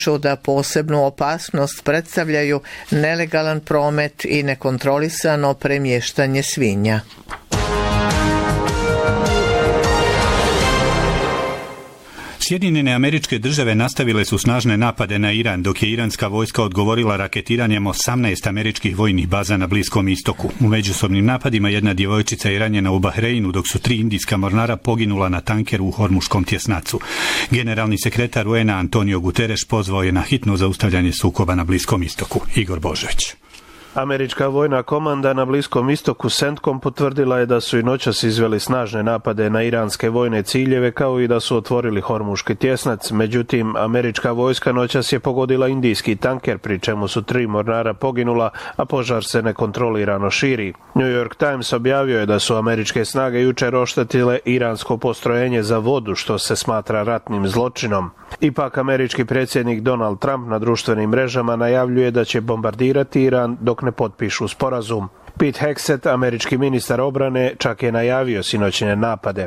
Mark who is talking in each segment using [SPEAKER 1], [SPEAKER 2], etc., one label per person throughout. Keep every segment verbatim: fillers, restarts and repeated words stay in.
[SPEAKER 1] da posebnu opasnost predstavljaju nelegalan promet i nekontrolisano premještanje svinja.
[SPEAKER 2] Sjedinjene Američke Države nastavile su snažne napade na Iran, dok je iranska vojska odgovorila raketiranjem osamnaest američkih vojnih baza na Bliskom istoku. U međusobnim napadima jedna djevojčica je ranjena u Bahreinu, dok su tri indijska mornara poginula na tankeru u Hormuškom tjesnacu. Generalni sekretar U N A Antonio Guterres pozvao je na hitno zaustavljanje sukoba na Bliskom istoku. Igor Božović.
[SPEAKER 3] Američka vojna komanda na Bliskom istoku CENTCOM potvrdila je da su i noćas izveli snažne napade na iranske vojne ciljeve, kao i da su otvorili Hormuški tjesnac. Međutim, američka vojska noćas je pogodila indijski tanker, pri čemu su tri mornara poginula, a požar se nekontrolirano širi. New York Times objavio je da su američke snage jučer oštetile iransko postrojenje za vodu, što se smatra ratnim zločinom. Ipak, američki predsjednik Donald Trump na društvenim mrežama najavljuje da će bombardirati Iran dok ne potpišu sporazum. Pete Hegseth, američki ministar obrane, čak je najavio sinoćne napade.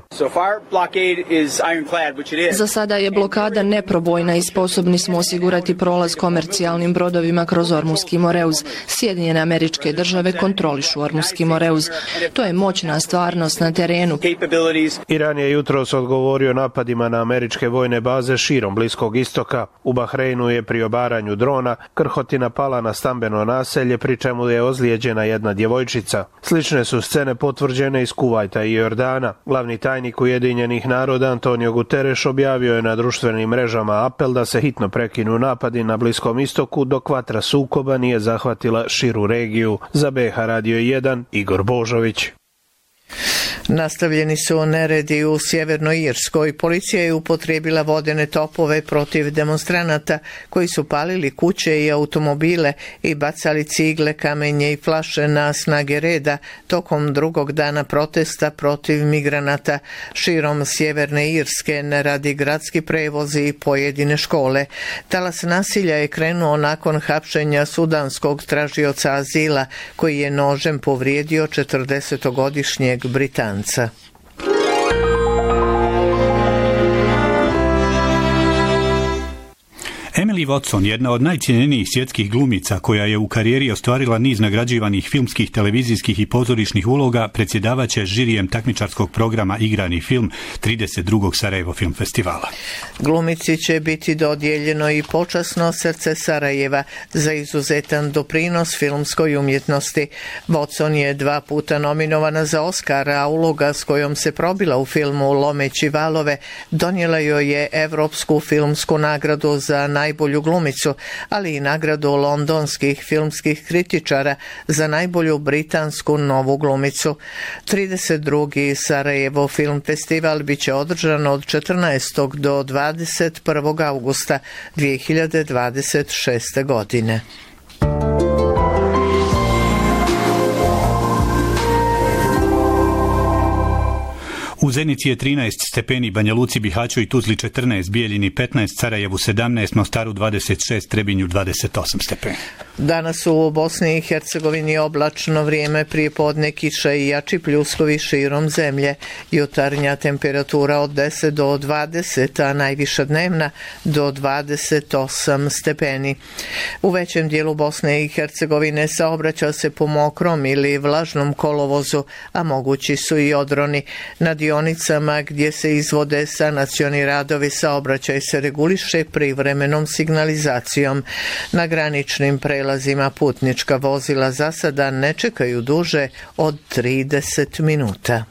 [SPEAKER 4] Za sada je blokada neprobojna i sposobni smo osigurati prolaz komercijalnim brodovima kroz Ormuski Moreuz. Sjedinjene Američke Države kontrolišu Ormuski Moreuz. To je moćna stvarnost na terenu.
[SPEAKER 3] Iran je jutros odgovorio napadima na američke vojne baze širom Bliskog istoka. U Bahreinu je pri obaranju drona krhotina pala na stambeno naselje, pri čemu je ozlijeđena jedna djevojčica. Slične su scene potvrđene iz Kuvajta i Jordana. Glavni tajnik Ujedinjenih naroda Antonio Guterres objavio je na društvenim mrežama apel da se hitno prekinu napadi na Bliskom istoku dok vatra sukoba nije zahvatila širu regiju. Za B H Radio jedan, Igor Božović.
[SPEAKER 1] Nastavljeni su neredi u Sjevernoj Irskoj. Policija je upotrijebila vodene topove protiv demonstranata koji su palili kuće i automobile i bacali cigle, kamenje i flaše na snage reda tokom drugog dana protesta protiv migranata. Širom Sjeverne Irske ne radi gradski prevozi i pojedine škole. Talas nasilja je krenuo nakon hapšenja sudanskog tražioca azila koji je nožem povrijedio četrdesetogodišnjeg Britanca.
[SPEAKER 2] Emily Watson, jedna od najcijenjenijih svjetskih glumica koja je u karijeri ostvarila niz nagrađivanih filmskih, televizijskih i pozorišnih uloga, predsjedavaće žirijem takmičarskog programa Igrani film trideset drugog Sarajevo film festivala.
[SPEAKER 1] Glumici će biti dodijeljeno i počasno srce Sarajeva za izuzetan doprinos filmskoj umjetnosti. Watson je dva puta nominovana za Oscara, a uloga s kojom se probila u filmu Lomeći valove donijela joj je Evropsku filmsku nagradu za najbolju glumicu, ali i nagradu londonskih filmskih kritičara za najbolju britansku novu glumicu. trideset drugi Sarajevo film festival biće održan od četrnaestog do dvadeset prvog augusta dvije hiljade dvadeset šeste. godine.
[SPEAKER 2] U Zenici je trinaest stepeni, Banja Luci, Bihaću i Tuzli četrnaest, Bijeljini petnaest, Sarajevu sedamnaest, Mostaru dvadeset šest, Trebinju dvadeset osam stepeni.
[SPEAKER 1] Danas u Bosni i Hercegovini oblačno vrijeme, prije podne kiša i jači pljuskovi širom zemlje. Jutarnja temperatura od deset do dvadeset, a najviša dnevna do dvadeset osam stepeni. U većem dijelu Bosne i Hercegovine saobraća se po mokrom ili vlažnom kolovozu, a mogući su i odroni. Na dionicama gdje se izvode sanacioni radovi saobraćaj se reguliše privremenom signalizacijom. Na graničnim prelazima putnička vozila za sada ne čekaju duže od trideset minuta.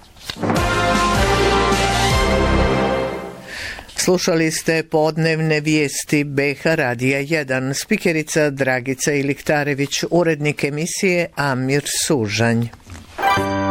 [SPEAKER 1] Slušali ste podnevne vijesti B H Radija jedan, spikerica Dragica Iliktarević, urednik emisije Amir Sužanj.